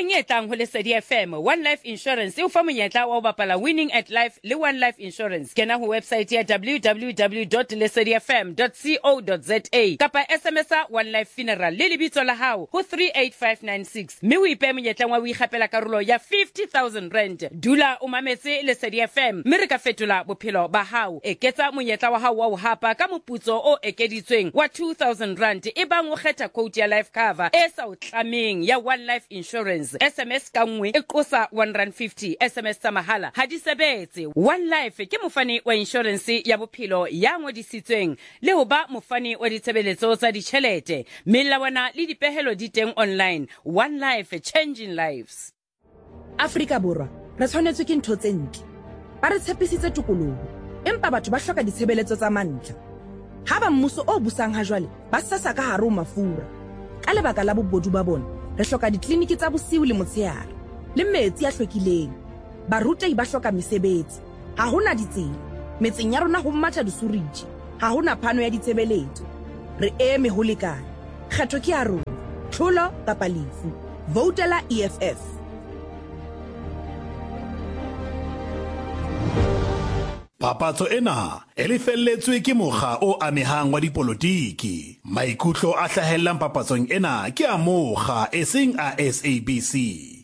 Nakong e tlang ho Lesedi FM, One Life Insurance e o fa monyetla wa ho bapala Winning at Life le One Life Insurance. Kena ho website ya www.lesedifm.co.za kapa SMS One Life Funeral le lebitso la hao ho 38596. Mme o ipe monyetla wa ho ikgapela karolo ya 50,000 rand. Dula o mametse Lesedi FM, mme re ka fetola bophelo ba hao. Eketsa monyetla wa hao wa ho hapa ka moputso o ekeditsweng wa 2,000 rand e bang o kgetha quote ya life cover e sa o tlameng ya One Life Insurance. SMS ka nngwe e qosa 150. SMS tsa mahala ha di sebetse. One Life ke mofani wa insurance ya bophelo ya ngodisitsweng le ho ba mofani wa ditshebeletso tsa ditjhelete. Melawana le dipehelo di teng online. One Life, changing lives. Afrika Borwa re tshwanetse ke ntho tse ntle. Ba re tshepisitse tokoloho, empa batho ba hloka ditshebeletso tsa mantlha. Ha ba mmuso o busang ha jwale ba sasa ka hare ho mafura. Ka lebaka la bobodu ba bona, re hloka ditliniki tsa bosiu le motshehare le metsi a hlwekileng. Barutehi ba hloka mesebetsi, ha hona ditsela. Metseng ya rona ho matha disuriji, ha hona phano ya ditshebeletso. Re eme ho lekana. Kgetho ke ya rona, tlholo kapa lefu. Voutela EFF. Papatso ena e lefelletswe ke mokga o amehang wa dipolotiki. Maikutlo a hlahellang papatsong ena ke a mokga e seng a SABC.